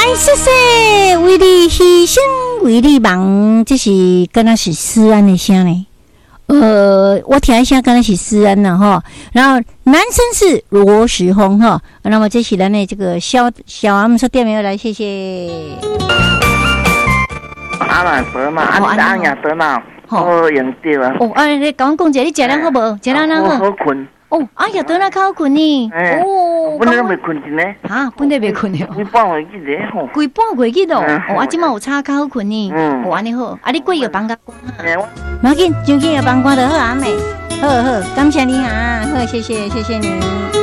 谢谢，为你牺牲，为你忙，这是跟那是思安的声呢。我听一下，刚才是思安了哈。然后男生是罗时峰哈。那么这是咱的这个小阿姆说店名来，谢谢。 阿兰伯嘛，阿亚伯嘛，好用对啊。 你甲我讲一下，你食了好无？食了哪好？ 好困。 阿亚伯那较好困呢。 本来都未困呢。 本来未困呢。 规半个月咧吼。 规半个月咯。即马有差较好困呢。安尼好。你过夜放假关哈。唔要紧，就去夜放关就好啊妹。好，感谢你啊，好，谢谢你。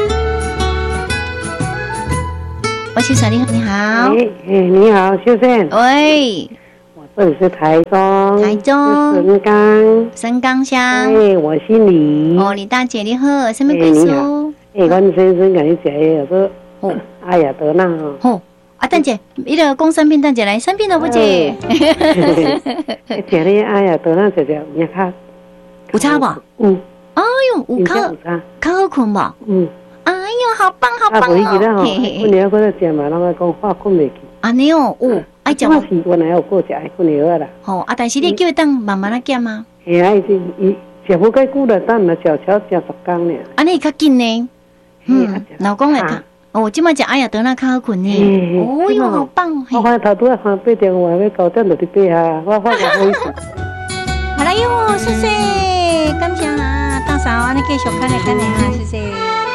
我先生你好。 你好，先生。 喂。 这里是台中神冈乡。 我姓李。 李大姐你好，什么故事？ 我先生跟你讲有个阿雅德纳等者，伊个讲产品，等者来，产品都不接。 讲你阿雅德纳这条你看有差不？哎呦，有较好困不？哎呦，好棒哦！ 困了过来食嘛，人家讲话困袂去。 安尼哦，爱食。 我是我哪有过食爱困了啦。 但是你叫伊当慢慢啊减啊。 伊食不该久了，等了悄悄食10天呢。 安尼较紧呢。老公来看。即摆食阿雅德纳较好困呢。哦哟，好棒哦！ 我头拄8点我要9点就去爬啊，我发觉好意思。 好了哟，谢谢，感谢啊，大嫂，安尼继续看哈，谢谢。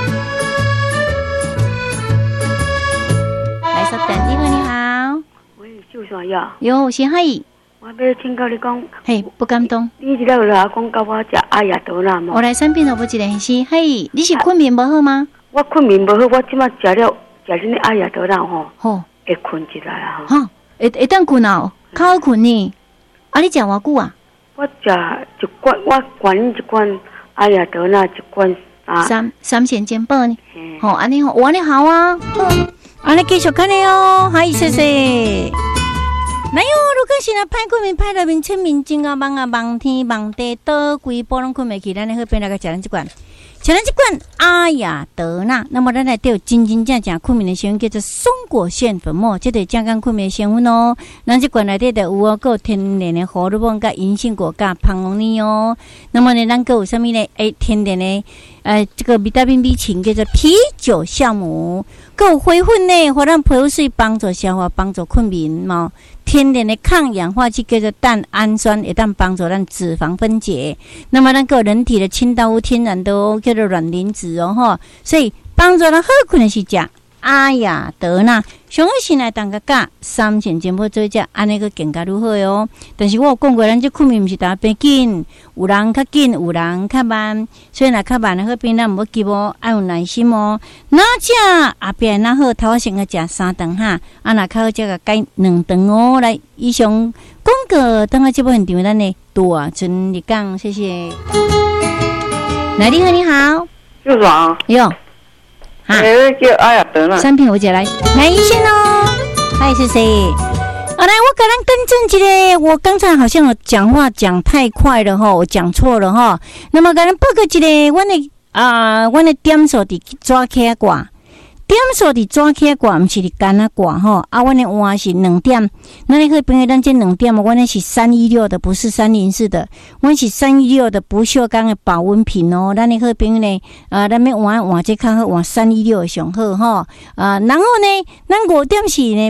来稍等，你好。 喂，就啥呀？ 有，是嗨。 我要请教你讲。 不敢动。 你一个人讲教我食阿雅德纳吗？ 我来产品都不一个是，你是困眠不好吗？ 我困眠不好，我即马食恁的阿雅德纳会困起来啊。 会当困啊，较好困呢。你食偌久啊？ 我食一罐，我灌一罐阿雅德纳，一罐三线肩膀呢。安尼安尼好啊。安尼继续看咧哦，谢谢。来哟，如果是那歹困眠、歹入眠、清明症啊、梦天、梦地，倒规波拢困袂去，咱好变来个食咱这罐。吃咱这罐阿雅德纳，那么咱来有真正困眠的成分叫做松果苋粉末，这个降降困眠的成分哦。咱这罐内底有个天然的荷尔蒙、甲银杏果、甲胖龙尼哦。那么呢，咱个有啥物呢？天然的这个维他命 B 群叫做啤酒酵母，个有花粉呢，互咱皮肤水帮助消化、帮助困眠嘛。天然的抗氧化剂叫做蛋氨酸，会当帮助咱脂肪分解。那么咱个人体的清道夫天然的叫做卵磷脂所以帮助咱好困的是食阿雅德纳。上好先来当个甲3线前波做食，安尼个更加如何哟？但是我有讲过，咱这困眠不是大家变紧，有人较紧，有人较慢，所以若较慢的好变，咱唔好急哦，爱有耐心哦。哪只后边哪好，头先个食3顿哈，若较好则个改2顿哦。来，以上广告等下这部现场咱的大春日讲，谢谢。来，你好， 就爽哟。 叫阿雅德纳产品我姐来一线哦，谢谢。来，我给咱更正一个，我刚才好像我讲话讲太快了我讲错了那么给咱报告一个，我的点数伫抓起来挂。点数伫抓起来挂，毋是伫干那挂阮的换是2点。那你可以朋友，咱这2点阮那是316的，不是304的。阮是316的不锈钢的保温瓶咱你可以朋友呢，咱要换这较好，换316的上好然后呢，咱5点是呢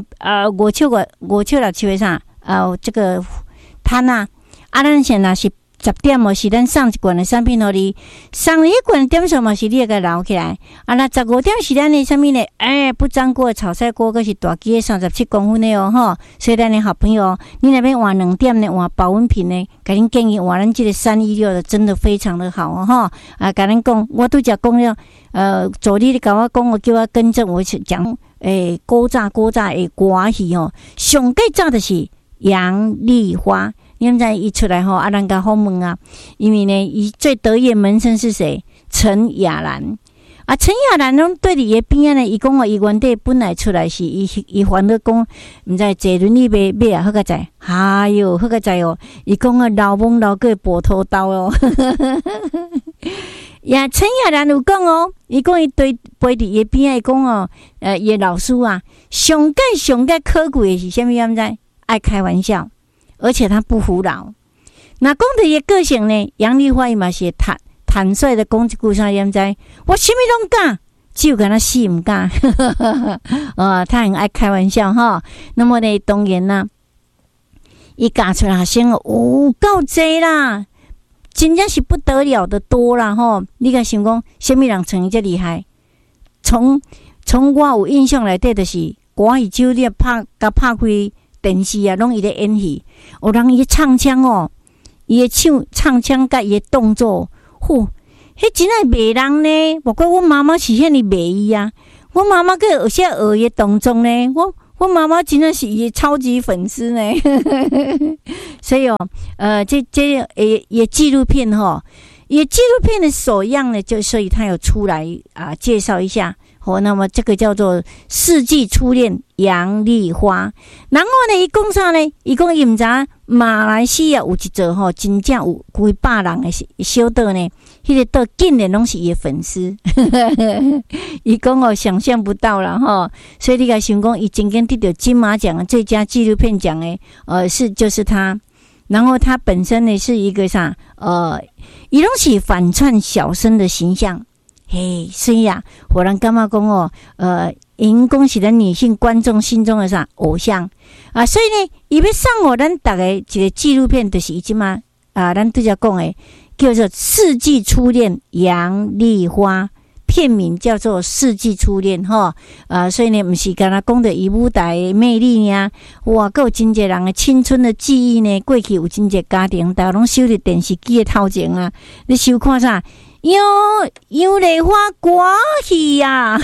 576的啥这个摊咱现在是10点是咱送一罐的产品互你，送了一罐点数嘛是你个留起来。那15点是咱的啥物呢？不粘锅的炒菜锅，佫是大机的37公分的所以咱的好朋友，你那边换2点呢，换保温瓶呢，甲恁建议换咱这个316的，真的非常的好甲恁讲，我拄则讲了，助理甲我讲，我叫我更正，我是讲古早的歌戏上计早的是杨丽花。你们在一出来咱甲好问因为呢，伊最得意的门生是谁？陈雅兰陈雅兰拢对你的边呢，伊讲伊原底本来出来是伊烦恼讲，毋知坐轮椅买好个在，好个在伊讲老懵老个跛头刀呀，陈亚兰有讲哦，伊讲伊对陪伫伊边仔讲哦，伊的老师啊，上界可贵的是啥物？毋知爱开玩笑，而且他不服老。那讲到伊个性呢，杨丽花伊嘛是坦率的讲一句啥？毋知我啥物拢敢，只有跟他死毋敢。他很爱开玩笑哈。那么呢，当然啦，伊教出来学生有够济啦。真正是不得了的多啦吼！你甲想讲，什么人像伊遮厉害？从我有印象内底，就是歌戏酒店拍开电视啊，拢伊咧演戏。有人伊唱腔哦，伊的唱腔甲伊的动作，迄真系迷人呢。包括我妈妈是遐尼迷伊啊，我妈妈个有些学伊的动作呢，我妈妈真的是伊超级粉丝呢，所以这也纪录片哈，也纪录片的首样呢，就所以他有出来介绍一下。那么这个叫做《世纪初恋》杨丽花。然后呢，伊讲啥呢？伊讲伊毋知马来西亚有一座真正有几百人的小岛呢，迄个岛竟然拢是伊的粉丝。伊讲想象不到啦吼，所以你甲想讲，伊曾经得到金马奖最佳纪录片奖的，就是他。然后他本身呢是一个啥？伊拢是反串小生的形象。嘿，所以啊，我人感觉讲因讲是咱女性观众心中的啥偶像啊，所以呢，伊要送咱大家一个纪录片，就是伊即嘛咱拄则讲的，叫做《世纪初恋》杨丽花，片名叫做《世纪初恋》所以呢，不是干那讲的伊舞台的魅力呢，哇，还有真侪人的青春的记忆呢，过去有真侪家庭，大家拢守伫电视机的头前啊，你收看啥？杨丽花歌戏啊！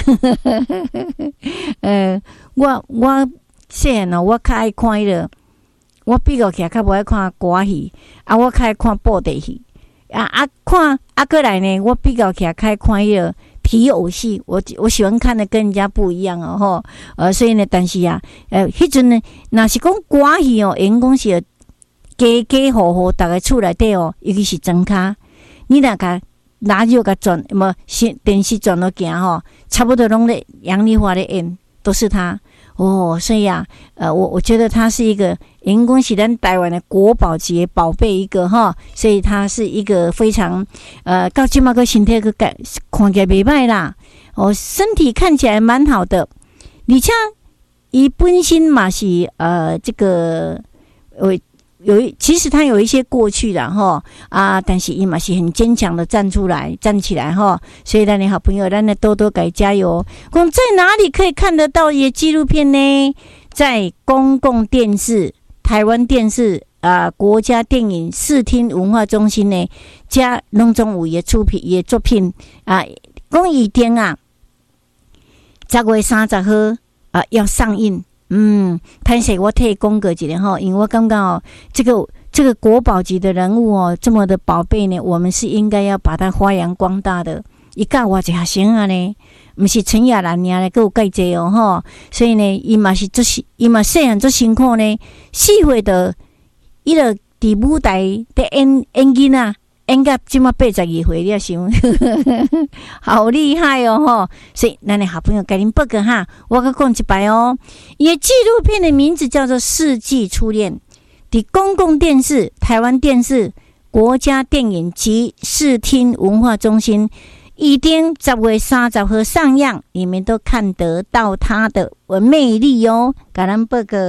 我细汉我较爱看迄个，我比较起来较无爱看歌戏，我较爱看布袋戏过来呢，我比较起来较爱看迄个皮偶戏，我喜欢看的跟人家不一样所以呢，但是迄阵呢，若是讲歌戏因讲是家户大家厝内底尤其是庄脚，你若甲radio甲转电视转落行差不多拢咧杨丽花咧演，都是他所以我觉得他是一个因讲是咱台湾的国宝级的宝贝一个所以他是一个非常到即马个身体个看起来袂歹啦身体看起来蛮好的，而且伊本身嘛是这个其实他有一些过去啦但是伊嘛是很坚强的站起来所以咱的好朋友，咱的多多给加油。讲在哪里可以看得到伊的纪录片呢？在公共电视、台湾电视国家电影视听文化中心呢，加拢总有伊的出品伊的作品讲已经10月30號要上映。潘姐，我替讲个一点因为我感觉这个国宝级的人物这么的宝贝呢，我们是应该要把它发扬光大的。伊教我一下生呢，不是陈亚兰尔呢，还有介济所以呢，伊嘛细汉做辛苦呢，4岁的伊就伫舞台在演囡仔。演到即马82岁，你想，好厉害所以，咱的好朋友给您报告我甲讲一摆伊的纪录片的名字叫做《世纪初恋》，伫公共电视、台湾电视、国家电影及视听文化中心，已经10月30號上映，你们都看得到它的魅力给咱报告。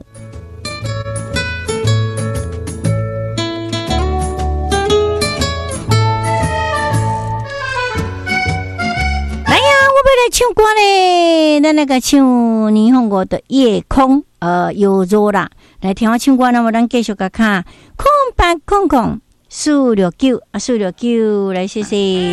来唱歌咧，咱那个唱霓虹国的夜空，有热啦。来听我唱歌，那么咱继续甲看，空白空空469，469，来谢谢。